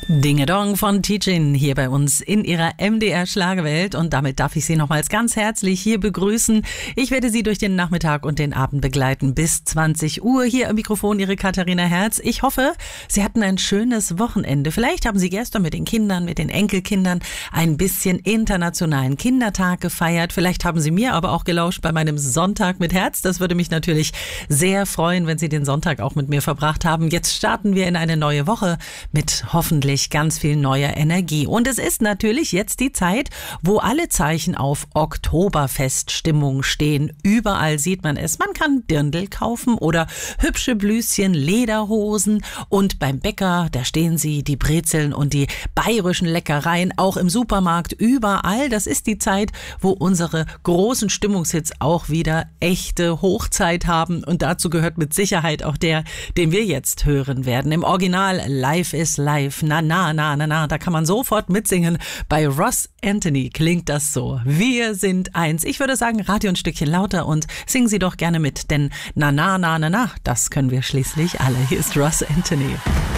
Ding-a-Dong von Tijen hier bei uns in ihrer MDR Schlagerwelt und damit darf ich Sie nochmals ganz herzlich hier begrüßen. Ich werde Sie durch den Nachmittag und den Abend begleiten bis 20 Uhr. Hier am Mikrofon Ihre Katharina Herz. Ich hoffe, Sie hatten ein schönes Wochenende. Vielleicht haben Sie gestern mit den Kindern, mit den Enkelkindern ein bisschen internationalen Kindertag gefeiert. Vielleicht haben Sie mir aber auch gelauscht bei meinem Sonntag mit Herz. Das würde mich natürlich sehr freuen, wenn Sie den Sonntag auch mit mir verbracht haben. Jetzt starten wir in eine neue Woche mit hoffentlich ganz viel neuer Energie. Und es ist natürlich jetzt die Zeit, wo alle Zeichen auf Oktoberfeststimmung stehen. Überall sieht man es. Man kann Dirndl kaufen oder hübsche Blüschen, Lederhosen. Und beim Bäcker, da stehen sie, die Brezeln und die bayerischen Leckereien. Auch im Supermarkt, überall. Das ist die Zeit, wo unsere großen Stimmungshits auch wieder echte Hochzeit haben. Und dazu gehört mit Sicherheit auch der, den wir jetzt hören werden. Im Original Life is Life. Na, da kann man sofort mitsingen. Bei Ross Anthony klingt das so. Wir sind eins. Ich würde sagen, Radio ein Stückchen lauter und singen Sie doch gerne mit, denn na, das können wir schließlich alle. Hier ist Ross Anthony.